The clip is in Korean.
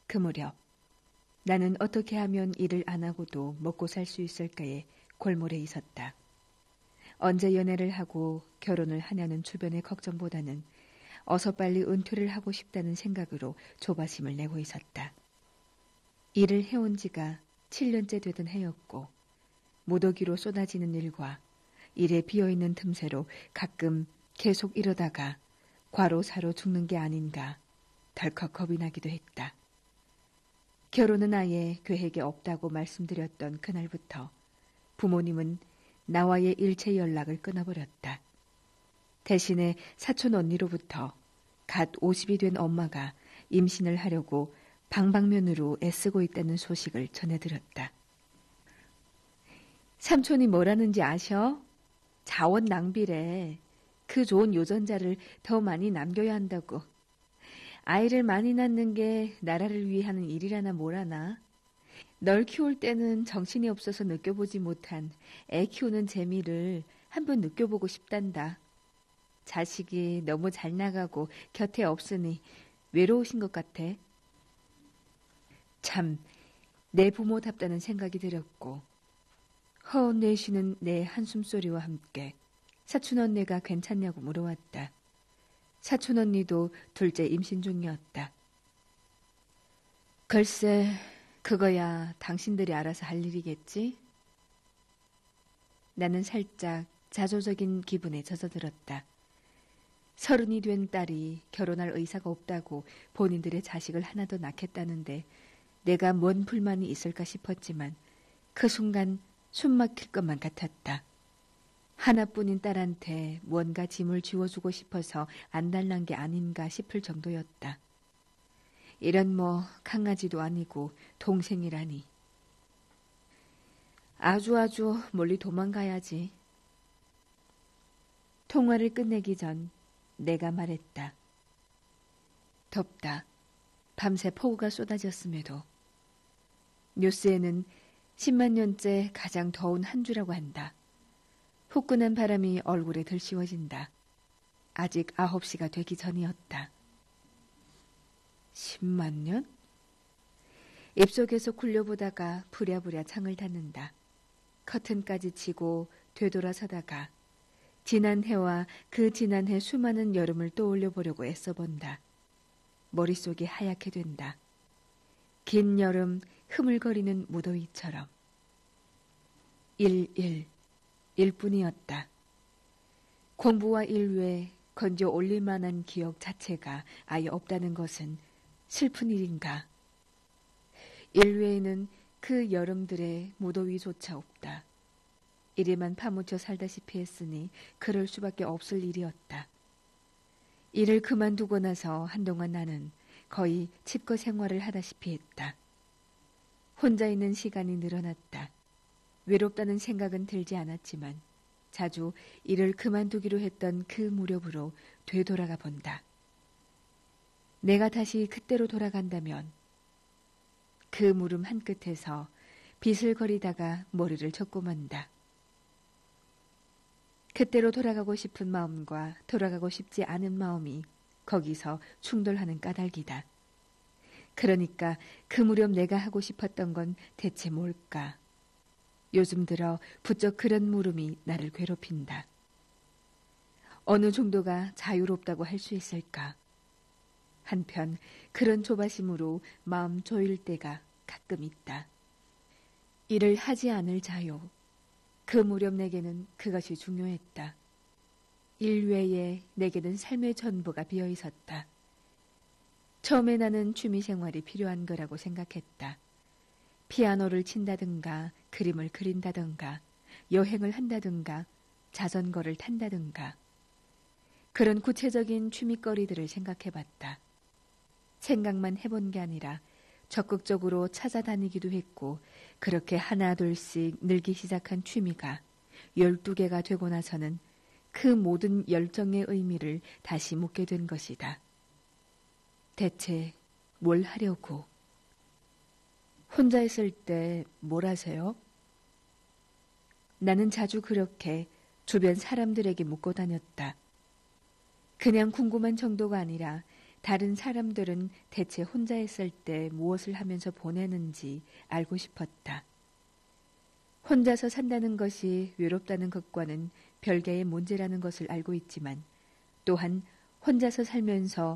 그 무렵 나는 어떻게 하면 일을 안 하고도 먹고 살 수 있을까에 골몰해 있었다. 언제 연애를 하고 결혼을 하냐는 주변의 걱정보다는 어서 빨리 은퇴를 하고 싶다는 생각으로 조바심을 내고 있었다. 일을 해온 지가 7년째 되던 해였고 무더기로 쏟아지는 일과 일에 비어있는 틈새로 가끔 계속 이러다가 과로사로 죽는 게 아닌가 덜컥 겁이 나기도 했다. 결혼은 아예 계획에 없다고 말씀드렸던 그날부터 부모님은 나와의 일체 연락을 끊어버렸다. 대신에 사촌 언니로부터 갓 50이 된 엄마가 임신을 하려고 방방면으로 애쓰고 있다는 소식을 전해들었다. 삼촌이 뭐라는지 아셔? 자원 낭비래. 그 좋은 유전자를 더 많이 남겨야 한다고. 아이를 많이 낳는 게 나라를 위해 하는 일이라나 뭐라나. 널 키울 때는 정신이 없어서 느껴보지 못한 애 키우는 재미를 한번 느껴보고 싶단다. 자식이 너무 잘 나가고 곁에 없으니 외로우신 것 같아. 참, 내 부모답다는 생각이 들었고 허운 내쉬는 내 한숨소리와 함께 사촌 언니가 괜찮냐고 물어왔다. 사촌 언니도 둘째 임신 중이었다. 글쎄, 그거야 당신들이 알아서 할 일이겠지? 나는 살짝 자조적인 기분에 젖어들었다. 30이 된 딸이 결혼할 의사가 없다고 본인들의 자식을 하나 더 낳겠다는데 내가 뭔 불만이 있을까 싶었지만 그 순간 숨 막힐 것만 같았다. 하나뿐인 딸한테 뭔가 짐을 지워주고 싶어서 안달난 게 아닌가 싶을 정도였다. 이런 뭐 강아지도 아니고 동생이라니. 아주 멀리 도망가야지. 통화를 끝내기 전 내가 말했다. 덥다. 밤새 폭우가 쏟아졌음에도. 뉴스에는 10만 년째 가장 더운 한 주라고 한다. 후끈한 바람이 얼굴에 들씌워진다. 아직 9시가 되기 전이었다. 10만 년? 입속에서 굴려보다가 부랴부랴 창을 닫는다. 커튼까지 치고 되돌아서다가 지난 해와 그 지난 해 수많은 여름을 떠올려 보려고 애써본다. 머릿속이 하얗게 된다. 긴 여름 흐물거리는 무더위처럼. 1뿐이었다. 공부와 일 외에 건져 올릴 만한 기억 자체가 아예 없다는 것은 슬픈 일인가. 일 외에는 그 여름들의 무더위조차 없다. 일에만 파묻혀 살다시피 했으니 그럴 수밖에 없을 일이었다. 일을 그만두고 나서 한동안 나는 거의 칩거 생활을 하다시피 했다. 혼자 있는 시간이 늘어났다. 외롭다는 생각은 들지 않았지만 자주 일을 그만두기로 했던 그 무렵으로 되돌아가 본다. 내가 다시 그때로 돌아간다면 그 무름 한 끝에서 비슬거리다가 머리를 젓고 만다. 그때로 돌아가고 싶은 마음과 돌아가고 싶지 않은 마음이 거기서 충돌하는 까닭이다. 그러니까 그 무렵 내가 하고 싶었던 건 대체 뭘까? 요즘 들어 부쩍 그런 물음이 나를 괴롭힌다. 어느 정도가 자유롭다고 할 수 있을까? 한편 그런 조바심으로 마음 조일 때가 가끔 있다. 일을 하지 않을 자유. 그 무렵 내게는 그것이 중요했다. 일 외에 내게는 삶의 전부가 비어 있었다. 처음에 나는 취미생활이 필요한 거라고 생각했다. 피아노를 친다든가 그림을 그린다든가 여행을 한다든가 자전거를 탄다든가 그런 구체적인 취미거리들을 생각해봤다. 생각만 해본 게 아니라 적극적으로 찾아다니기도 했고 그렇게 하나 둘씩 늘기 시작한 취미가 12개가 되고 나서는 그 모든 열정의 의미를 다시 묻게 된 것이다. 대체 뭘 하려고? 혼자 있을 때 뭘 하세요? 나는 자주 그렇게 주변 사람들에게 묻고 다녔다. 그냥 궁금한 정도가 아니라 다른 사람들은 대체 혼자 있을 때 무엇을 하면서 보내는지 알고 싶었다. 혼자서 산다는 것이 외롭다는 것과는 별개의 문제라는 것을 알고 있지만 또한 혼자서 살면서